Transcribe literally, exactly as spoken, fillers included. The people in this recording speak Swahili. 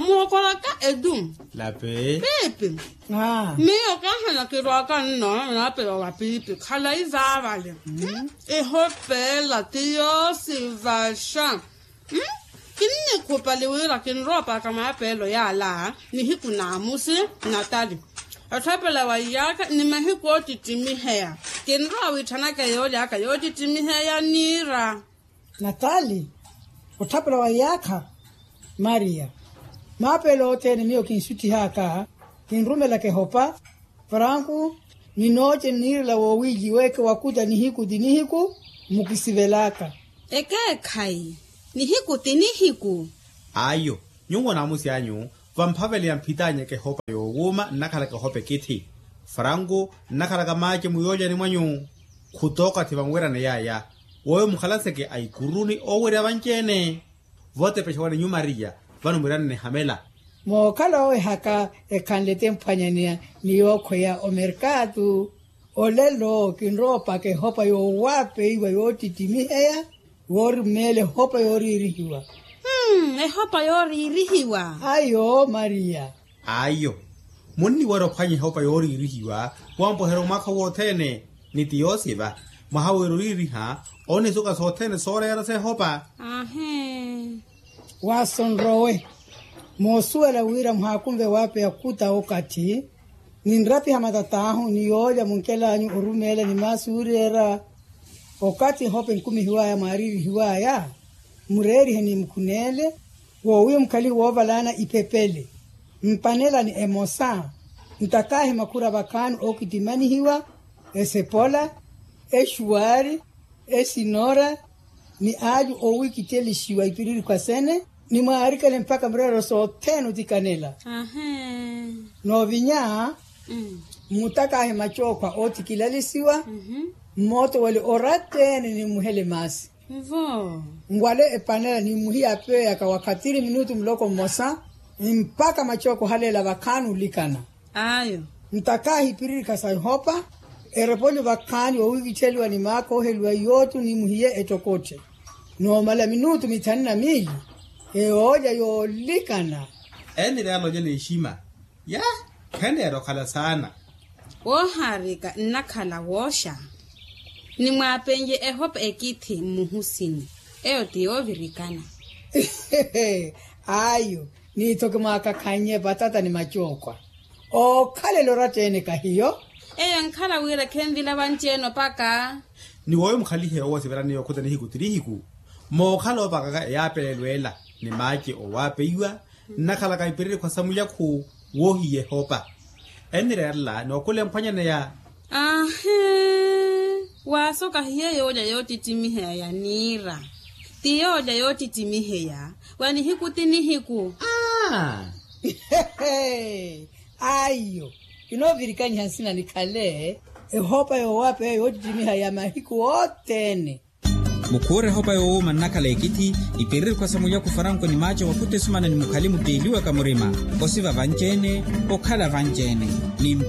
Mokola ka edum. La pe. Pepe. Ah. Me o ka hana ke ro ka no na pe wa pipi. Khala izavale. E hopela tio silvasha. Hm? Kinne kopa le wera kin ropa kama pelo ya la. Ni hiku na musi Natali. Atapela wa yaka ni mahiko titimi hea. Kin ro wi thana ka yo ya ka yo titimi hea nira. Natali. Utapela wa yaka. Maria. Mapelo tene mio kinsuti haka. Kinrumela ke hopa. Franku. Ni noche nirla wo wiji weke wakuta ni hiku di ni hiku. Mukisivelaka. Eke kai. Ni hiku ti ni hiku. Ayo. Nyungo na musi anyu. Vampaveli ya mpitanye ke hopa yo wuma nakala ke hope kiti. Franku nakala ka mache muyoja ni mwanyu. Kutoka tivangwera na yaya. Woyo mukhalaseke ay kuruni owere abanchene. Vote peshawani nyu Maria. Vanu mirane ne hamela. Mo kala oe haka e kanlete mpanyania ni yoko ya o mercado. O lelo kinropa ke hopa yo wape iwa yo titimiheya. Wori mele hopa yo ririhiwa. Hmm, e hopa yo ririhiwa. Ayo Maria. Ayo. Muni waro panyi hopa yo ririhiwa. Wampo hero maka wotene. Niti yosiva. Mahawe ririha. One suka sotene sore yara se hopa. Ahe. Wasonrowe. Mosuela wira mhakumbe wape ya kuta okati. Ninrapi hamatatahu ni yoja munkela anyu urumele ni masurera. Okati hope nkumi hiwaya mariri hiwaya. Mureri heni mkunele. Wowe mkali wovalana ipepele. Mpanela ni emosa. Mtakahi makura bakanu okitimani hiwa. Esepola. Eshuari. Esinora. Ni aju owi kiteli shiwa ipiriri kwa sene. Ni maarika le mpaka mrero so tenu tikanela. Ahe. No vinya. Mm. Mutaka he machokwa oti kilalisiwa. Mhm. Moto wale orate ni muhele masi. Vo. Ngwale epanela ni muhia pe yaka wakatiri minutu mloko mosa. Mpaka machoko halela bakanu likana. Ayo. Mtaka hipiriri kasai hopa. Ereponyo bakani wa wiki cheli wa ni mako helwa yotu ni muhie etokoche. No mala minutu mitani na mili. Eoja yo likana. Eni realo jene ishima. Ya. Kende ero kala sana. Wo harika nakhala wosha. Ni mwapenje e hopa ekiti muhusini. Eo tiyo virikana. Ayo. Ni toke maka kanye batata ni machokwa. O kale lorate ene kahiyo. Eyo nkhala wira kendila bancheno paka. Ni woyo mkhalihe owa siverani yo kuta ni hiku tiri hiku. Mo khalo paka ka ya pelelwela. Ni maji o wape iwa. Nakala ka ipiriri kwa samu ya ku. Wohi ye hopa. Eni reala ni wakule mpanya na ya. Ahe. Wasoka hiyo yoja yoti timiheya ya nira. Ti yoja yoti timiheya. Wani hiku tini hiku. Ah. Ayo. Ino virikani hansina ni kale. E hopa yo wape yoti timiha ya mahiku otene. Mukure hopa yo manakala ekiti ipiriri kwa samuya kufaranko ni macho wakute sumana ni mukalimu deliwa kamurima. Osiva vanjene, okala vanjene. Ni